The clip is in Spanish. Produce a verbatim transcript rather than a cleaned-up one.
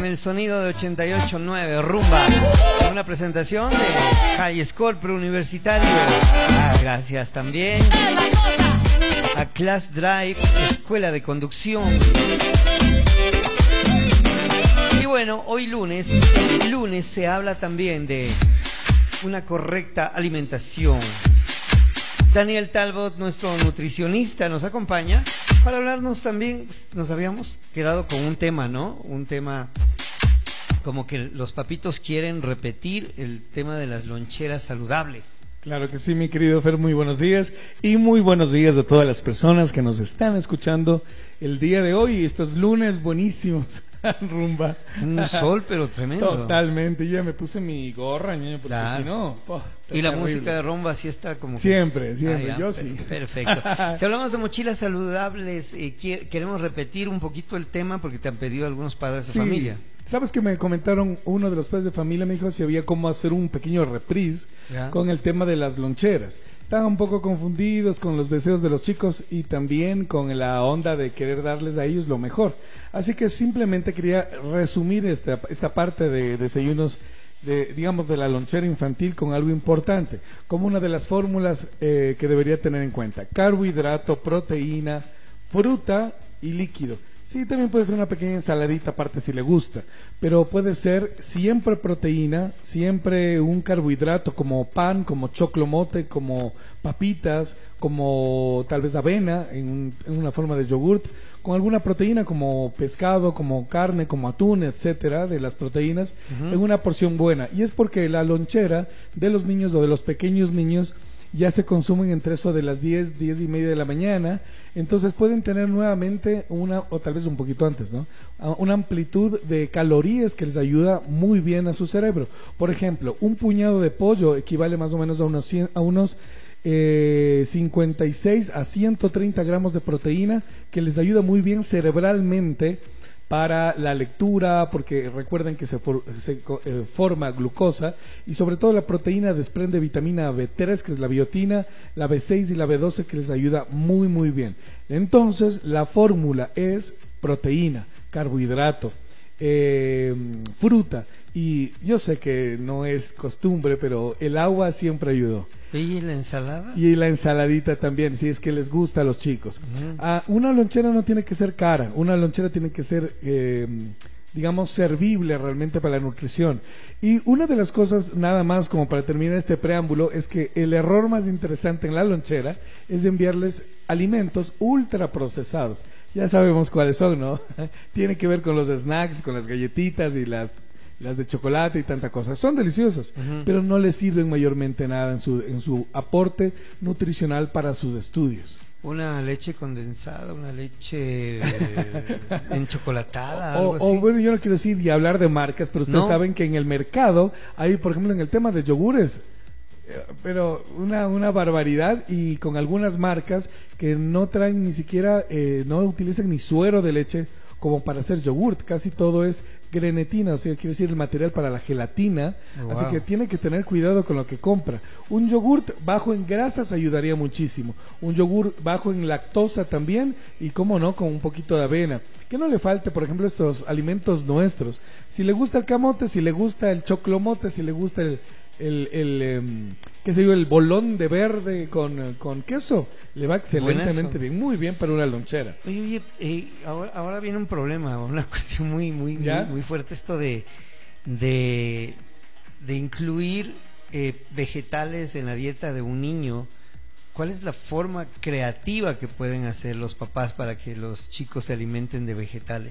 con el sonido de ochenta y ocho punto nueve Rumba, una presentación de High School Preuniversitario. Ah, gracias también a Class Drive, Escuela de Conducción. Y bueno, hoy lunes, lunes se habla también de una correcta alimentación. Daniel Talbot, nuestro nutricionista, nos acompaña para hablarnos también. Nos habíamos quedado con un tema, ¿no? Un tema como que los papitos quieren repetir el tema de las loncheras saludables. Claro que sí, mi querido Fer, muy buenos días y muy buenos días a todas las personas que nos están escuchando el día de hoy, estos lunes buenísimos. Rumba. Un sol pero tremendo. Totalmente, yo ya me puse mi gorra, ñaño, porque claro. Si no, oh, y la terrible. Música de rumba sí está como que... Siempre, siempre, ah, ya, per yo sí. Perfecto. Si hablamos de mochilas saludables, eh, queremos repetir un poquito el tema porque te han pedido algunos padres de sí. familia. ¿Sabes que me comentaron uno de los padres de familia? Me dijo si había cómo hacer un pequeño reprise ¿ya? Con el tema de las loncheras. Estaban un poco confundidos con los deseos de los chicos y también con la onda de querer darles a ellos lo mejor. Así que simplemente quería resumir esta, esta parte de desayunos, de, digamos, de la lonchera infantil con algo importante, como una de las fórmulas eh, que debería tener en cuenta: carbohidrato, proteína, fruta y líquido. Sí, también puede ser una pequeña ensaladita aparte si le gusta, pero puede ser siempre proteína, siempre un carbohidrato como pan, como choclomote, como papitas, como tal vez avena en, un, en una forma de yogurt, con alguna proteína como pescado, como carne, como atún, etcétera, de las proteínas, uh-huh. En una porción buena. Y es porque la lonchera de los niños o de los pequeños niños ya se consumen entre eso de las diez, diez y media de la mañana, entonces pueden tener nuevamente una, o tal vez un poquito antes, ¿no? Una amplitud de calorías que les ayuda muy bien a su cerebro. Por ejemplo, un puñado de pollo equivale más o menos a unos, cien, a unos eh, cincuenta y seis a ciento treinta gramos de proteína que les ayuda muy bien cerebralmente para la lectura, porque recuerden que se, for, se eh, forma glucosa y sobre todo la proteína desprende vitamina B tres, que es la biotina, la B seis y la B doce, que les ayuda muy muy bien. Entonces la fórmula es proteína, carbohidrato, eh, fruta, y yo sé que no es costumbre, pero el agua siempre ayudó. ¿Y la ensalada? Y la ensaladita también, si es que les gusta a los chicos. Uh-huh. Ah, una lonchera no tiene que ser cara, una lonchera tiene que ser, eh, digamos, servible realmente para la nutrición. Y una de las cosas, nada más como para terminar este preámbulo, es que el error más interesante en la lonchera es enviarles alimentos ultraprocesados. Ya sabemos cuáles son, ¿no? Tiene que ver con los snacks, con las galletitas y las... las de chocolate y tanta cosa. Son deliciosas, uh-huh. Pero no les sirven mayormente nada en su, en su aporte nutricional para sus estudios. Una leche condensada, una leche eh, enchocolatada, o, algo así. O bueno, yo no quiero decir y hablar de marcas, pero ustedes ¿no? saben que en el mercado hay, por ejemplo, en el tema de yogures, pero una, una barbaridad, y con algunas marcas que no traen ni siquiera, eh, no utilizan ni suero de leche como para hacer yogurt, casi todo es grenetina, o sea, quiere decir el material para la gelatina, oh, wow. Así que tiene que tener cuidado con lo que compra. Un yogurt bajo en grasas ayudaría muchísimo, un yogurt bajo en lactosa también, y cómo no, con un poquito de avena. Que no le falte, por ejemplo, estos alimentos nuestros. Si le gusta el camote, si le gusta el choclomote, si le gusta el, el, el, el qué sé yo, el bolón de verde con, con queso, le va excelentemente Buenazo. Bien, muy bien para una lonchera. Oye, oye, eh, ahora, ahora viene un problema, una cuestión muy, muy, muy, muy fuerte, esto de, de, de incluir eh, vegetales en la dieta de un niño. ¿Cuál es la forma creativa que pueden hacer los papás para que los chicos se alimenten de vegetales?